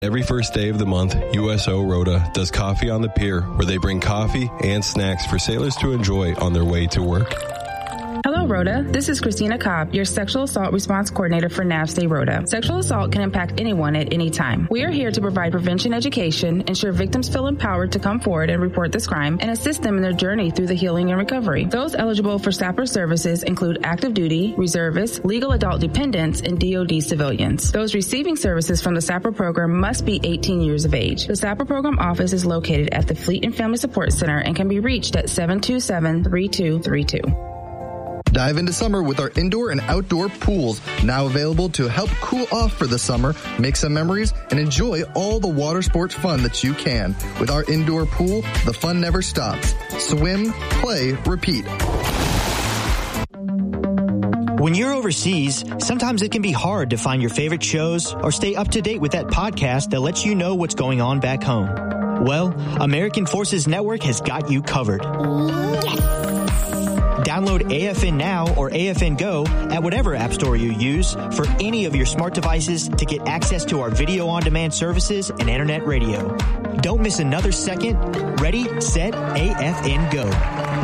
Every first day of the month, USO Rota does Coffee on the Pier, where they bring coffee and snacks for sailors to enjoy on their way to work. Hello, Rhoda. This is Christina Cobb, your Sexual Assault Response Coordinator for NAVSTAY Rhoda. Sexual assault can impact anyone at any time. We are here to provide prevention education, ensure victims feel empowered to come forward and report this crime, and assist them in their journey through the healing and recovery. Those eligible for SAPR services include active duty, reservists, legal adult dependents, and DoD civilians. Those receiving services from the SAPR program must be 18 years of age. The SAPR program office is located at the Fleet and Family Support Center and can be reached at 727-3232. Dive into summer with our indoor and outdoor pools, now available to help cool off for the summer, make some memories, and enjoy all the water sports fun that you can. With our indoor pool, the fun never stops. Swim, play, repeat. When you're overseas, sometimes it can be hard to find your favorite shows or stay up to date with that podcast that lets you know what's going on back home. Well, American Forces Network has got you covered. Download AFN Now or AFN Go at whatever app store you use for any of your smart devices to get access to our video on demand services and internet radio. Don't miss another second. Ready, set, AFN Go.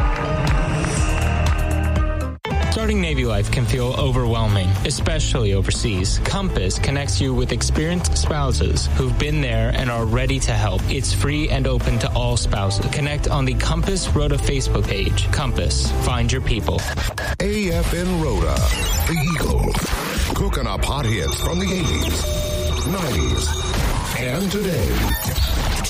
Starting Navy life can feel overwhelming, especially overseas. Compass connects you with experienced spouses who've been there and are ready to help. It's free and open to all spouses. Connect on the Compass Rhoda Facebook page. Compass, find your people. AFN Rhoda, the Eagle, cooking up hot hits from the 80s, 90s, and today.